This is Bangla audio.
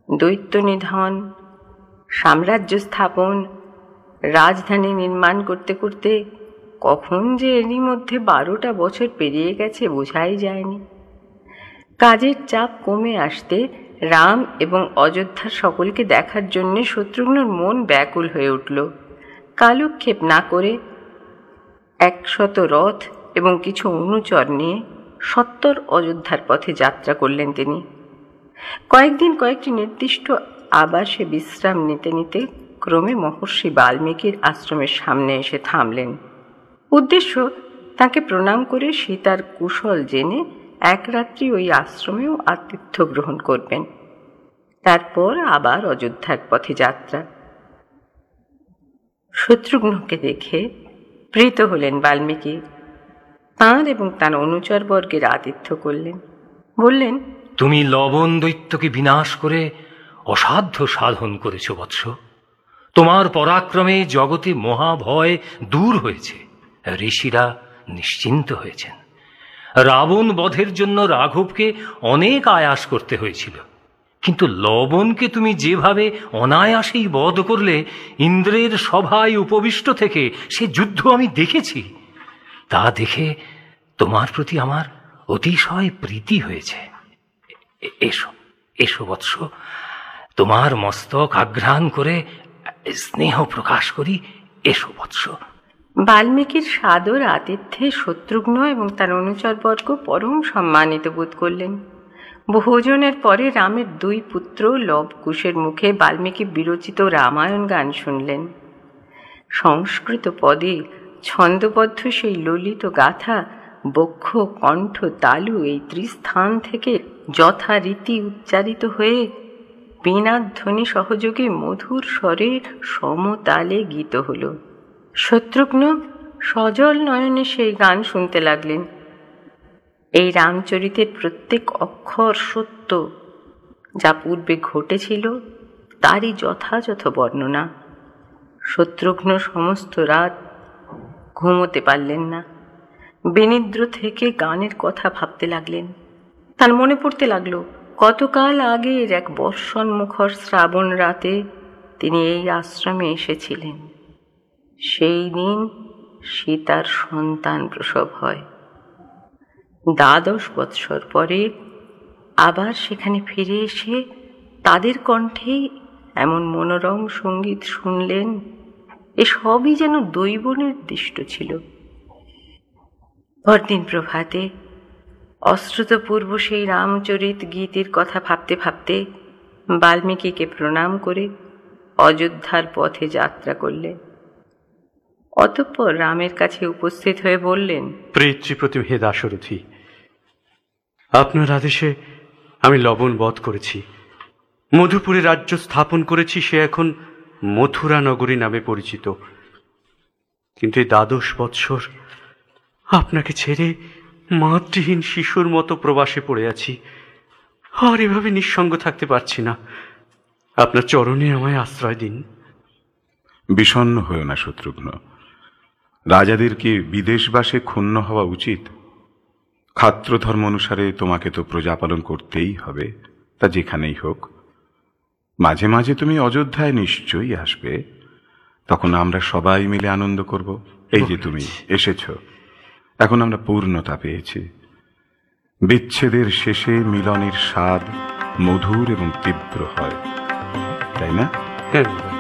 দৈত্য নিধন, সাম্রাজ্য স্থাপন, রাজধানী নির্মাণ করতে করতে কখন যে এরই মধ্যে 12টা বছর পেরিয়ে গেছে বোঝাই যায়নি। কাজের চাপ কমে আসতে রাম এবং অযোধ্যার সকলকে দেখার জন্যে শত্রুঘ্নর মন ব্যাকুল হয়ে উঠল। কালক্ষেপ না করে 100 রথ এবং কিছু অনুচর নিয়ে সত্বর অযোধ্যার পথে যাত্রা করলেন তিনি। কয়েকদিন কয়েকটি নির্দিষ্ট আবাসে বিশ্রাম নিতে নিতে ক্রমে মহর্ষি বাল্মীকির আশ্রমের সামনে এসে থামলেন। উদ্দেশ্য, তাকে প্রণাম করে সীতার কুশল জেনে এক রাত্রি ওই আশ্রমেও আতিথ্য গ্রহণ করবেন। তারপর আবার অযোধ্যার পথে যাত্রা। শত্রুঘ্নকে দেখে প্রীত হলেন বাল্মীকি। তাঁর এবং তাঁর অনুচরবর্গের আতিথ্য করলেন। বললেন, তুমি লবণ দৈত্যকে বিনাশ করে অসাধ্য সাধন করেছ বৎস। তোমার পরাক্রমে জগতে মহাভয় দূর হয়েছে, ঋষিরা নিশ্চিন্ত হয়েছেন। রাবণ বধের জন্য রাঘবকে অনেক আয়াস করতে হয়েছিল, কিন্তু লবণকে তুমি যেভাবে অনায়াসেই বধ করলে, ইন্দ্রের সভায় উপবিষ্ট থেকে সে যুদ্ধ আমি দেখেছি। তা দেখে তোমার প্রতি আমার অতিশয় প্রীতি হয়েছে। এসো এসো বৎস, তোমার মস্তক আঘ্রাণ করে স্নেহ প্রকাশ করি। এসো বৎস। বাল্মীকির সাদর আতিথ্যে শত্রুঘ্ন এবং তার অনুচরবর্গ পরম সম্মানিত বোধ করলেন। ভোজনের পরে রামের 2 পুত্র লব কুশের মুখে বাল্মীকি বিরচিত রামায়ণ গান শুনলেন। সংস্কৃত পদে ছন্দবদ্ধ সেই ললিত গাথা বক্ষ, কণ্ঠ, তালু এই ত্রিস্থান থেকে যথারীতি উচ্চারিত হয়ে বীণাধ্বনি সহযোগে মধুর স্বরে সমতালে গীত হল। শত্রুঘ্ন সজল নয়নে সেই গান শুনতে লাগলেন। এই রামচরিতের প্রত্যেক অক্ষর সত্য, যা পূর্বে ঘটেছিল তারই যথাযথ বর্ণনা। শত্রুঘ্ন সমস্ত রাত ঘুমোতে পারলেন না। বিনিদ্র থেকে গানের কথা ভাবতে লাগলেন। তার মনে পড়তে লাগলো কতকাল আগের এক বর্ষণ মুখর শ্রাবণ রাতে তিনি এই আশ্রমে এসেছিলেন। সেই দিন সীতার সন্তান প্রসব হয়। 12 বৎসর পরে আবার সেখানে ফিরে এসে তাদের কণ্ঠেই এমন মনোরম সঙ্গীত শুনলেন, এসবই যেন দৈব নির্দিষ্ট ছিল। পরদিন প্রভাতে অশ্রুতপূর্ব সেই রামচরিত গীতির কথা ভাবতে ভাবতে বাল্মীকিকে প্রণাম করে অযোধ্যার পথে যাত্রা করলেন। অতঃপর রামের কাছে উপস্থিত হয়ে বললেন, পিতৃপ্রতিম হে দাশরথী, আপনার আদেশে আমি লবণ বধ করেছি, মধুপুরে রাজ্য স্থাপন করেছি। সে এখন মথুরা নগরী নামে পরিচিত। কিন্তু এই 12 বৎসর আপনাকে ছেড়ে মাতৃহীন শিশুর মতো প্রবাসে পড়ে আছি। আর এভাবে নিঃসঙ্গ থাকতে পারছি না। আপনার চরণে আমায় আশ্রয় দিন। বিষণ্ণ হয়েও না শত্রুঘ্ন। রাজাদের কি বিদেশবাসে ক্ষুণ্ণ হওয়া উচিত? ক্ষাত্রধর্ম অনুসারে তোমাকে তো প্রজাপালন করতেই হবে, তা যেখানেই হোক। মাঝে মাঝে তুমি অযোধ্যায় নিশ্চয়ই আসবে, তখন আমরা সবাই মিলে আনন্দ করব। এই যে তুমি এসেছ, এখন আমরা পূর্ণতা পেয়েছি। বিচ্ছেদের শেষে মিলনের স্বাদ মধুর এবং তীব্র হয়, তাই না? হ্যাঁ।